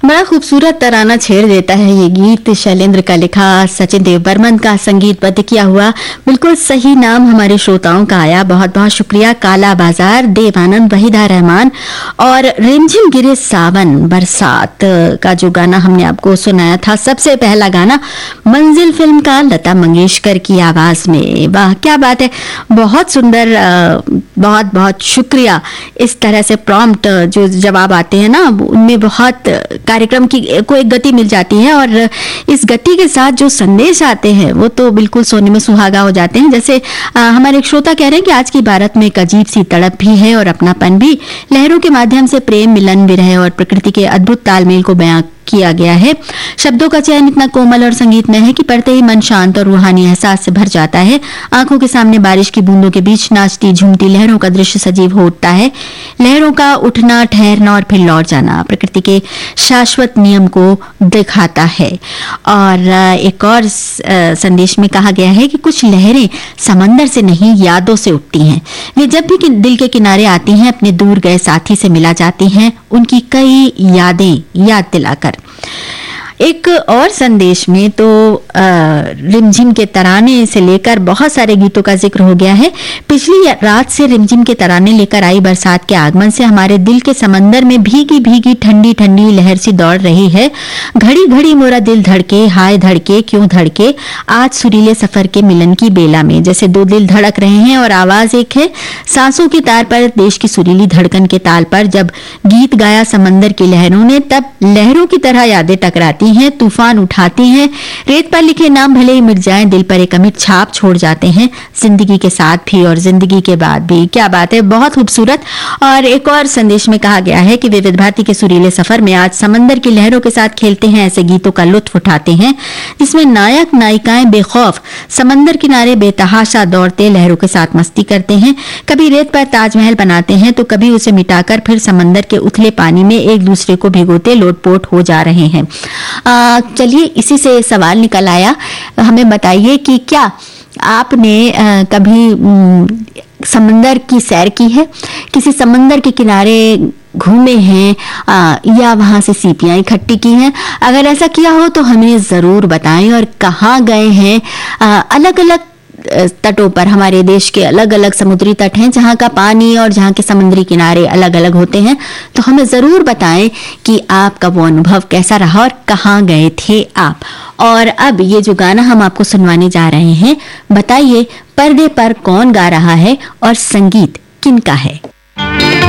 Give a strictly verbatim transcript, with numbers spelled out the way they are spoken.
बड़ा खूबसूरत तराना छेड़ देता है ये गीत। शैलेंद्र का लिखा, सचिन देव बर्मन का संगीतबद्ध किया हुआ। बिल्कुल सही नाम हमारे श्रोताओं का आया। बहुत बहुत शुक्रिया। काला बाजार, देवानंद, वहीदा रहमान और रिमझिम गिरे सावन बरसात का जो गाना हमने आपको सुनाया था, सबसे पहला गाना मंजिल फिल्म का, लता मंगेशकर की आवाज में। वाह क्या बात है, बहुत सुंदर। बहुत बहुत शुक्रिया। इस तरह से प्रॉम्प्ट जो जवाब आते हैं ना, उनमें बहुत कार्यक्रम की को एक गति मिल जाती है, और इस गति के साथ जो संदेश आते हैं वो तो बिल्कुल सोने में सुहागा हो जाते हैं। जैसे आ, हमारे एक श्रोता कह रहे हैं कि आज की भारत में एक अजीब सी तड़प भी है और अपनापन भी। लहरों के माध्यम से प्रेम, मिलन, विरह और प्रकृति के अद्भुत तालमेल को बयां किया गया है। शब्दों का चयन इतना कोमल और संगीतमय है कि पढ़ते ही मन शांत और रूहानी एहसास से भर जाता है। आंखों के सामने बारिश की बूंदों के बीच नाचती झूमती लहरों का दृश्य सजीव हो उठता है। लहरों का उठना, ठहरना और फिर लौट जाना प्रकृति के शाश्वत नियम को दिखाता है। और एक और संदेश में कहा गया है कि कुछ लहरें समंदर से नहीं, यादों से उठती हैं। वे जब भी दिल के किनारे आती हैं, अपने दूर गए साथी से मिला जाती हैं, उनकी कई यादें याद दिलाकर। एक और संदेश में तो रिमझिम के तराने से लेकर बहुत सारे गीतों का जिक्र हो गया है। पिछली रात से रिमझिम के तराने लेकर आई बरसात के आगमन से हमारे दिल के समंदर में भीगी भीगी ठंडी ठंडी लहर सी दौड़ रही है। घड़ी घड़ी मोरा दिल धड़के, हाय धड़के क्यों धड़के, आज सुरीले सफर के मिलन की बेला में। जैसे दो दिल धड़क रहे हैं और आवाज एक है। सांसों की तार पर, देश की सुरीली धड़कन के ताल पर जब गीत गाया समंदर की लहरों ने, तब लहरों की तरह यादें टकराती हैं, तूफान उठाती हैं। रेत पर लिखे नाम भले ही मिट जाएं, दिल पर एक अमिट छाप छोड़ जाते हैं, जिंदगी के साथ भी और जिंदगी के बाद भी। क्या बात है, बहुत खूबसूरत। और एक और संदेश में कहा गया है कि विविध भारती के सुरीले सफर में आज समंदर की लहरों के साथ खेलते हैं, ऐसे गीतों का लुत्फ उठाते हैं जिसमें नायक नायिकाएं बेखौफ समंदर किनारे बेतहाशा दौड़ते लहरों के साथ मस्ती करते हैं। कभी रेत पर ताजमहल बनाते हैं तो कभी उसे मिटाकर फिर समंदर के उथले पानी में एक दूसरे को भिगोते लोटपोट हो जा रहे हैं। चलिए, इसी से सवाल निकल आया। हमें बताइए कि क्या आपने आ, कभी म, समंदर की सैर की है, किसी समंदर के किनारे घूमे हैं आ, या वहां से सीपियां इकट्ठी की हैं? अगर ऐसा किया हो तो हमें जरूर बताएं। और कहाँ गए हैं? अलग अलग तटों पर, हमारे देश के अलग अलग समुद्री तट हैं जहां का पानी और जहां के समुद्री किनारे अलग अलग होते हैं, तो हमें जरूर बताएं कि आपका वो अनुभव कैसा रहा और कहां गए थे आप। और अब ये जो गाना हम आपको सुनवाने जा रहे हैं, बताइए पर्दे पर कौन गा रहा है और संगीत किनका है?